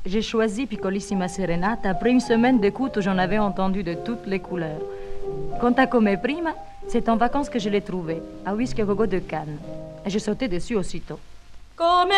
J'ai choisi Piccolissima Serenata après une semaine d'écoute où j'en avais entendu de toutes les couleurs. Quant à Come Prima, c'est en vacances que je l'ai trouvé, à Whisky à Gogo de Cannes. Et j'ai sauté dessus aussitôt. Come